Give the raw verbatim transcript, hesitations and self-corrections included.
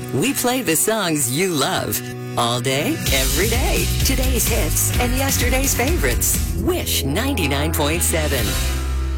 We play the songs you love. All day, every day. Today's hits and yesterday's favorites. Wish ninety-nine point seven.